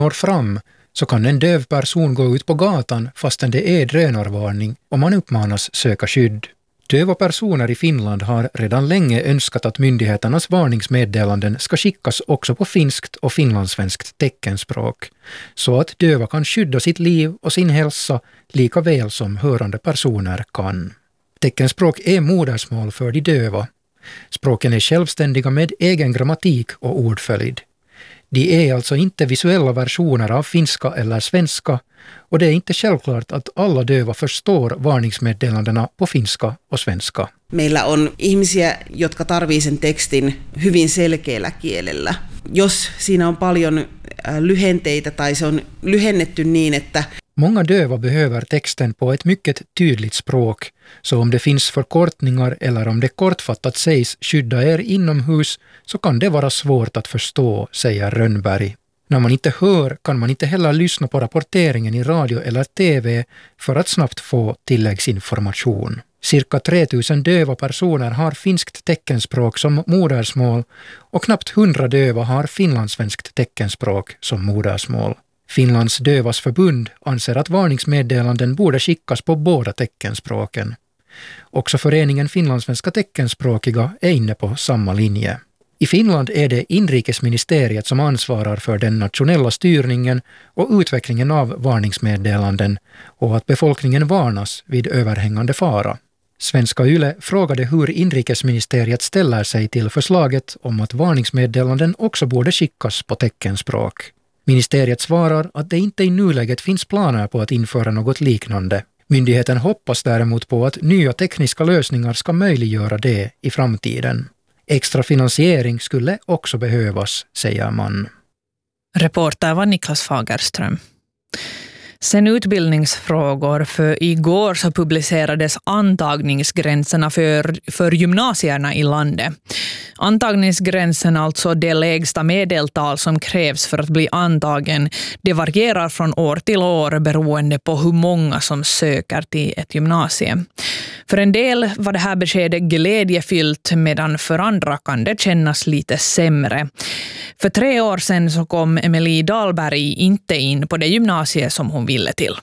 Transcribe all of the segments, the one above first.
når fram så kan en döv person gå ut på gatan fastän det är drönarvarning och man uppmanas söka skydd. Döva personer i Finland har redan länge önskat att myndigheternas varningsmeddelanden ska skickas också på finskt och finlandssvenskt teckenspråk, så att döva kan skydda sitt liv och sin hälsa lika väl som hörande personer kan. Teckenspråk är modersmål för de döva. Språken är självständiga med egen grammatik och ordföljd. De är alltså inte visuella versioner av finska eller svenska, och det är inte självklart att alla döva förstår varningsmeddelandena på finska och svenska. Meillä on ihmisiä, jotka tarvii sen tekstin hyvin selkeällä kielellä. Jos siinä on paljon lyhenteitä tai se on lyhennetty niin, että Många döva behöver texten på ett mycket tydligt språk, så om det finns förkortningar eller om det kortfattat sägs skydda er inomhus så kan det vara svårt att förstå, säger Rönnberg. När man inte hör kan man inte heller lyssna på rapporteringen i radio eller tv för att snabbt få tilläggsinformation. Cirka 3000 döva personer har finskt teckenspråk som modersmål och knappt 100 döva har finlandssvenskt teckenspråk som modersmål. Finlands dövas förbund anser att varningsmeddelanden borde skickas på båda teckenspråken. Också föreningen finlandssvenska teckenspråkiga är inne på samma linje. I Finland är det inrikesministeriet som ansvarar för den nationella styrningen och utvecklingen av varningsmeddelanden och att befolkningen varnas vid överhängande fara. Svenska Yle frågade hur inrikesministeriet ställer sig till förslaget om att varningsmeddelanden också borde skickas på teckenspråk. Ministeriet svarar att det inte i nuläget finns planer på att införa något liknande. Myndigheten hoppas däremot på att nya tekniska lösningar ska möjliggöra det i framtiden. Extra finansiering skulle också behövas, säger man. Reporter var Niklas Fagerström. Sen utbildningsfrågor, för igår så publicerades antagningsgränserna för gymnasierna i landet. Antagningsgränsen, alltså det lägsta medeltal som krävs för att bli antagen, det varierar från år till år beroende på hur många som söker till ett gymnasium. För en del var det här beskedet glädjefyllt, medan för andra kan det kännas lite sämre. För 3 år sedan så kom Emelie Dahlberg inte in på det gymnasiet som hon ville till.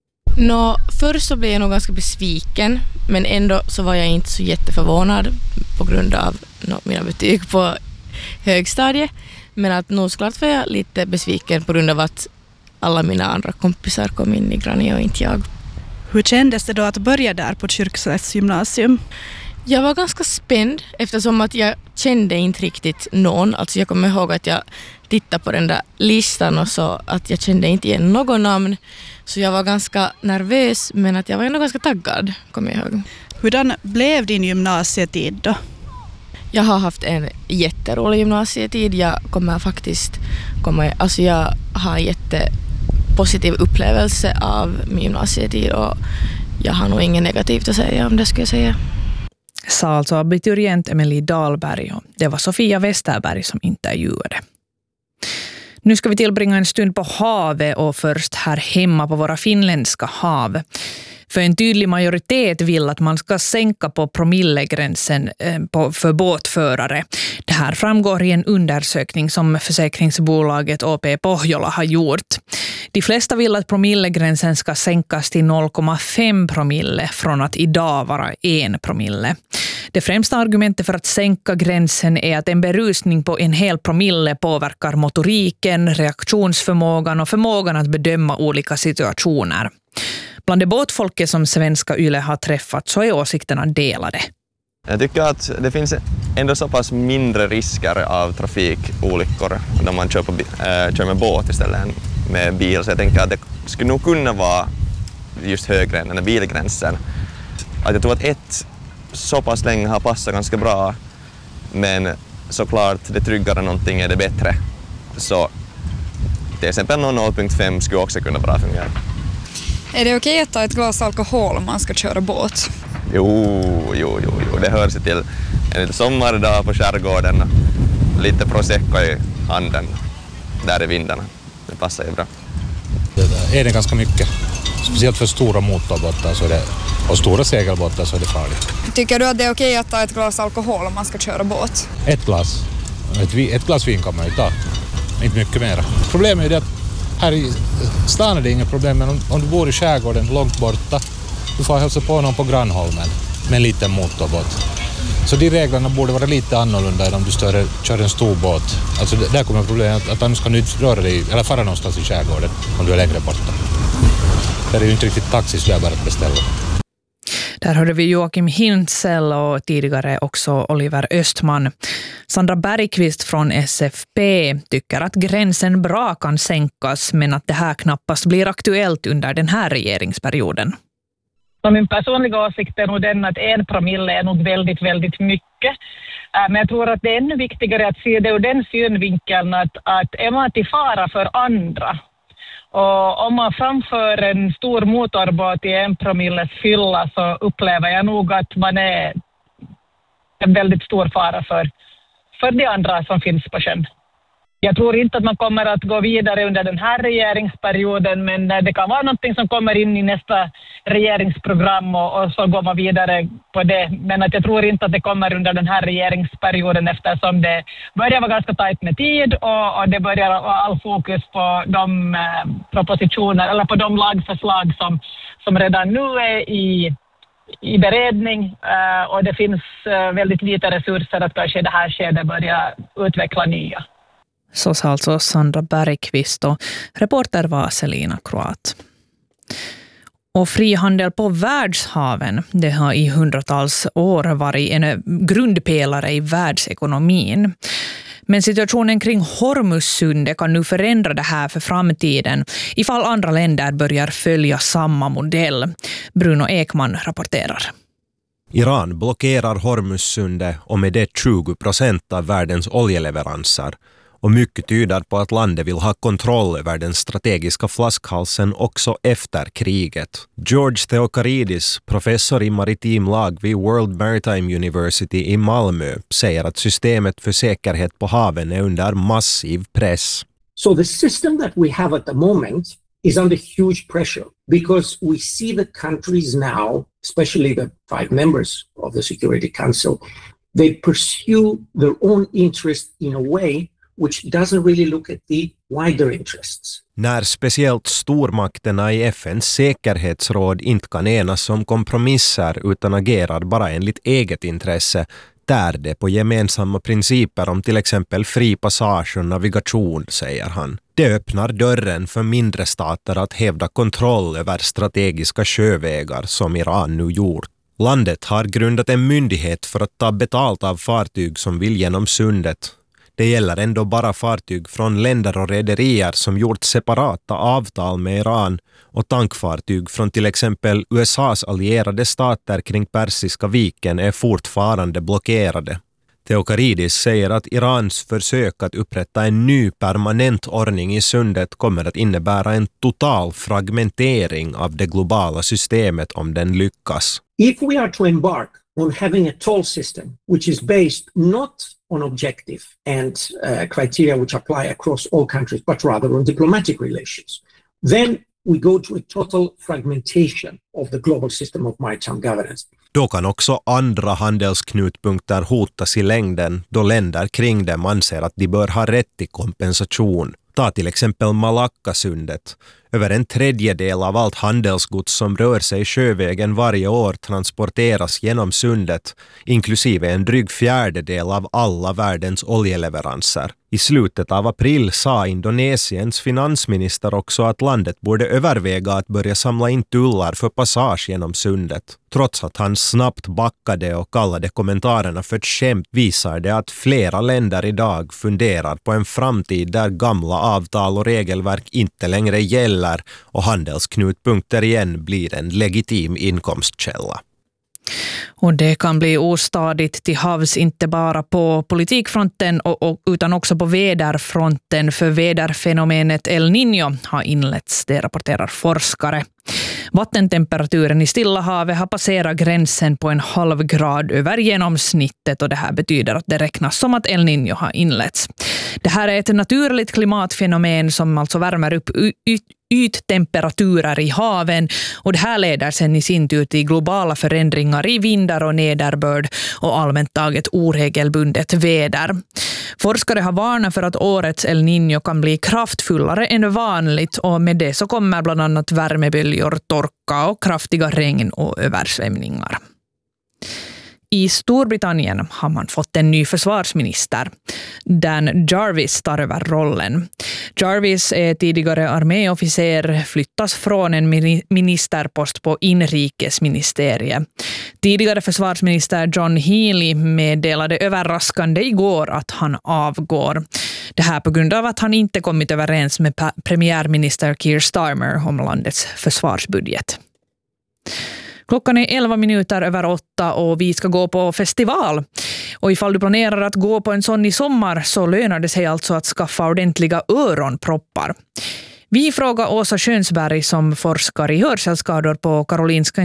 Först så blev jag nog ganska besviken, men ändå så var jag inte så jätteförvånad på grund av mina betyg på högstadiet. Men att nog såklart var jag lite besviken på grund av att alla mina andra kompisar kom in i Grani och inte jag. Hur kändes det då att börja där på Kyrkslätts gymnasium? Jag var ganska spänd eftersom att jag kände inte riktigt någon. Alltså jag kommer ihåg att jag tittade på den där listan och så att jag kände inte igen någon namn. Så jag var ganska nervös, men att jag var ändå ganska taggad, kommer jag ihåg. Hurdan blev din gymnasietid då? Jag har haft en jätterolig gymnasietid. Jag har en jättepositiv upplevelse av min gymnasietid och jag har nog inget negativt att säga om det, skulle jag säga. Sa alltså abiturient Emelie Dahlberg, och det var Sofia Westerberg som intervjuade. Nu ska vi tillbringa en stund på havet och först här hemma på våra finländska hav. För en tydlig majoritet vill att man ska sänka på promillegränsen för båtförare. Det här framgår i en undersökning som försäkringsbolaget OP Pohjola har gjort. De flesta vill att promillegränsen ska sänkas till 0,5 promille från att idag vara 1 promille. Det främsta argumentet för att sänka gränsen är att en berusning på 1 promille påverkar motoriken, reaktionsförmågan och förmågan att bedöma olika situationer. Bland det båtfolket som Svenska Yle har träffat så är åsikterna delade. Jag tycker att det finns ändå så pass mindre risker av trafikolyckor när man kör med båt istället än med bil. Så jag tänker att det skulle nog kunna vara just högre än den här bilgränsen. Att jag tror att 1 så pass länge har passat ganska bra, men såklart det tryggare någonting är det bättre. Så till exempel 0,5 skulle också kunna bra fungera. Är det okej att ta ett glas alkohol om man ska köra båt? Jo, det hör sig till en lite sommardag på skärgården. Lite prosecco i handen där i vindarna. Det passar ju bra. Det är det ganska mycket. Speciellt för stora motorbåtar och stora segelbåtar så är det farligt. Tycker du att det är okej att ta ett glas alkohol om man ska köra båt? Ett glas vin kan man ju ta. Inte mycket mer. Problemet är det att här i stan är det inget problem, men om du bor i skärgården långt borta, du får hälsa på någon på Grannholmen med en liten motorbåt. Så de reglerna borde vara lite annorlunda än om du kör en stor båt. Alltså där kommer problemet att annars kan du inte röra dig eller fara någonstans i skärgården om du är längre borta. Det är ju inte riktigt taxi så där bara att beställa. Där hörde vi Joakim Hintzell och tidigare också Oliver Östman. Sandra Bergqvist från SFP tycker att gränsen bra kan sänkas men att det här knappast blir aktuellt under den här regeringsperioden. Min personliga åsikt är nog den att 1 promille är nog väldigt, väldigt mycket. Men jag tror att det är ännu viktigare att se det ur den synvinkeln att är man till fara för andra. Och om man framför en stor motorbåt i 1 promilles fylla så upplever jag nog att man är en väldigt stor fara för de andra som finns på sjön. Jag tror inte att man kommer att gå vidare under den här regeringsperioden, men det kan vara någonting som kommer in i nästa regeringsprogram och så går man vidare på det. Men att jag tror inte att det kommer under den här regeringsperioden eftersom det börjar vara ganska tajt med tid och det börjar vara all fokus på de propositioner eller på de lagförslag som redan nu är i beredning och det finns väldigt lite resurser att kanske i det här skedet börja utveckla nya. Så sa alltså Sandra Bergqvist och reporter var Selina Kroat. Och frihandel på världshaven, det har i hundratals år varit en grundpelare i världsekonomin. Men situationen kring Hormuzsundet kan nu förändra det här för framtiden ifall andra länder börjar följa samma modell. Bruno Ekman rapporterar. Iran blockerar Hormuzsundet och med det 20% av världens oljeleveranser. Och mycket tyder på att landet vill ha kontroll över den strategiska flaskhalsen också efter kriget. George Theokaridis, professor i maritim lag vid World Maritime University i Malmö, säger att systemet för säkerhet på haven är under massiv press. So the system that we have at the moment is under huge pressure because we see the countries now, especially the 5 members of the Security Council, they pursue their own interest in a way which doesn't really look at the wider interests. När speciellt stormakterna i FNs säkerhetsråd inte kan enas om kompromisser utan agerar bara enligt eget intresse, tär det på gemensamma principer om till exempel fri passage och navigation, säger han. Det öppnar dörren för mindre stater att hävda kontroll över strategiska sjövägar som Iran nu gjort. Landet har grundat en myndighet för att ta betalt av fartyg som vill genom sundet. Det gäller ändå bara fartyg från länder och rederier som gjort separata avtal med Iran och tankfartyg från till exempel USAs allierade stater kring Persiska viken är fortfarande blockerade. Theokaridis säger att Irans försök att upprätta en ny permanent ordning i sundet kommer att innebära en total fragmentering av det globala systemet om den lyckas. If we are to embark on having a toll system which is based not on objective and criteria which apply across all countries, but rather on diplomatic relations, then we go to a total fragmentation of the global system of maritime governance. Då kan också andra handelsknutpunkter hotas i längden då länder kring dem anser att de bör ha rätt till kompensation. Ta till exempel Malackasundet. Över 1/3 av allt handelsgods som rör sig sjövägen varje år transporteras genom sundet, inklusive en dryg 1/4 av alla världens oljeleveranser. I slutet av april sa Indonesiens finansminister också att landet borde överväga att börja samla in tullar för passage genom sundet. Trots att han snabbt backade och kallade kommentarerna för ett skämt visar det att flera länder idag funderar på en framtid där gamla avtal och regelverk inte längre gäller och handelsknutpunkter igen blir en legitim inkomstkälla. Och det kan bli ostadigt till havs inte bara på politikfronten utan också på väderfronten, för väderfenomenet El Niño har inletts, det rapporterar forskare. Vattentemperaturen i Stilla havet har passerat gränsen på 1/2 grad över genomsnittet och det här betyder att det räknas som att El Niño har inletts. Det här är ett naturligt klimatfenomen som alltså värmer upp yttemperaturer i haven och det här leder sen i sin tur till globala förändringar i vindar och nederbörd och allmänt taget oregelbundet väder. Forskare har varnat för att årets El Niño kan bli kraftfullare än vanligt och med det så kommer bland annat värmeböljor, torka och kraftiga regn och översvämningar. I Storbritannien har man fått en ny försvarsminister. Dan Jarvis tar över rollen. Jarvis är tidigare arméofficer, flyttas från en ministerpost på inrikesministeriet. Tidigare försvarsminister John Healey meddelade överraskande igår att han avgår. Det här på grund av att han inte kommit överens med premiärminister Keir Starmer om landets försvarsbudget. Klockan är 11 minuter över 8 och vi ska gå på festival. Och ifall du planerar att gå på en sån i sommar så lönar det sig alltså att skaffa ordentliga öronproppar. Vi frågar Åsa Schönsberg som forskar i hörselskador på Karolinska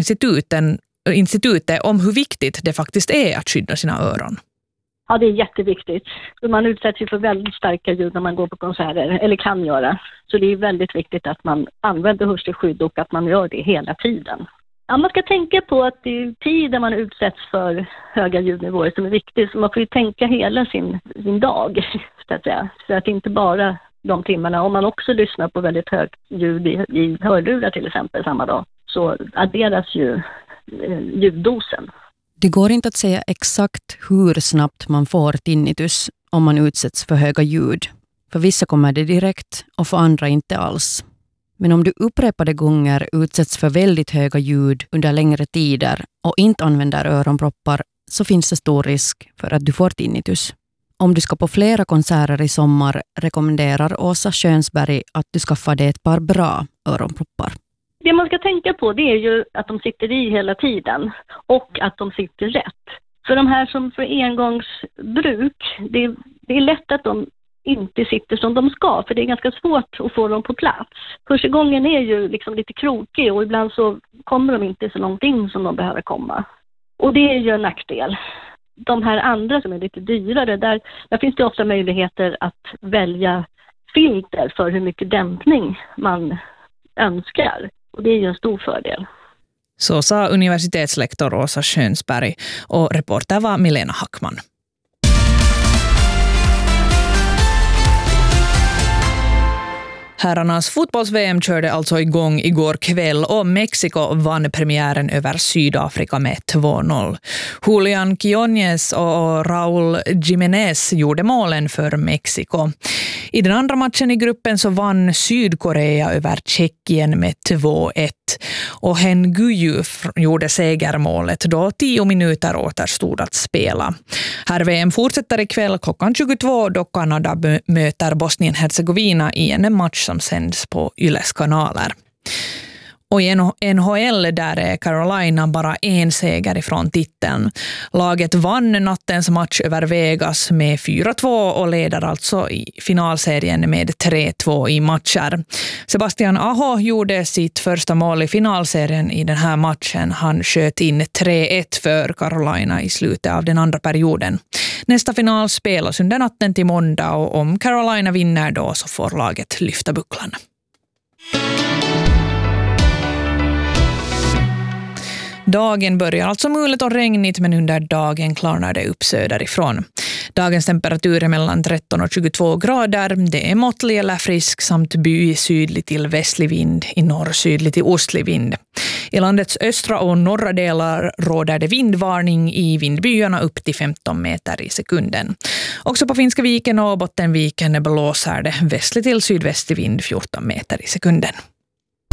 institutet om hur viktigt det faktiskt är att skydda sina öron. Ja, det är jätteviktigt. Man utsätts ju för väldigt starka ljud när man går på konserter, eller kan göra. Så det är väldigt viktigt att man använder hörselskydd och att man gör det hela tiden. Ja, man ska tänka på att det är tiden man utsätts för höga ljudnivåer som är viktigt. Så man får ju tänka hela sin dag, så att säga. Så att inte bara de timmarna. Om man också lyssnar på väldigt högt ljud i hörlurar till exempel samma dag, så adderas ju ljuddosen. Det går inte att säga exakt hur snabbt man får tinnitus om man utsätts för höga ljud. För vissa kommer det direkt och för andra inte alls. Men om du upprepade gånger utsätts för väldigt höga ljud under längre tider och inte använder öronproppar så finns det stor risk för att du får tinnitus. Om du ska på flera konserter i sommar rekommenderar Åsa Schönsberg att du skaffar dig ett par bra öronproppar. Det man ska tänka på det är ju att de sitter i hela tiden och att de sitter rätt. För de här som för engångsbruk, det är lätt att de inte sitter som de ska, för det är ganska svårt att få dem på plats. Kursgången är ju liksom lite krokig och ibland så kommer de inte så långt in som de behöver komma. Och det är ju en nackdel. De här andra som är lite dyrare, där finns det ofta möjligheter att välja filter för hur mycket dämpning man önskar. Och det är ju en stor fördel. Så sa universitetslektor Åsa Schönsberg och reporter var Milena Hackman. Herrarnas fotbolls-VM körde alltså igång igår kväll och Mexiko vann premiären över Sydafrika med 2-0. Julian Quiñones och Raúl Jiménez gjorde målen för Mexiko. I den andra matchen i gruppen så vann Sydkorea över Tjeckien med 2-1. Och Hen Guyu gjorde segermålet då 10 minuter återstod att spela. Herr-VM fortsätter ikväll klockan 22 då Kanada möter Bosnien-Hercegovina i en match som sänds på Yles kanaler. Och i NHL där är Carolina bara en seger ifrån titeln. Laget vann nattens match över Vegas med 4-2 och leder alltså i finalserien med 3-2 i matcher. Sebastian Aho gjorde sitt första mål i finalserien i den här matchen. Han sköt in 3-1 för Carolina i slutet av den andra perioden. Nästa final spelas under natten till måndag och om Carolina vinner då så får laget lyfta bucklan. Dagen börjar alltså mulet och regnigt men under dagen klarnar det upp söderifrån. Dagens temperatur är mellan 13 och 22 grader. Det är måttlig eller frisk samt by sydlig till västlig vind, i norr sydlig till ostlig vind. I landets östra och norra delar råder det vindvarning i vindbyarna upp till 15 meter i sekunden. Också på Finska viken och Bottenviken blåser det västlig till sydvästlig vind 14 meter i sekunden.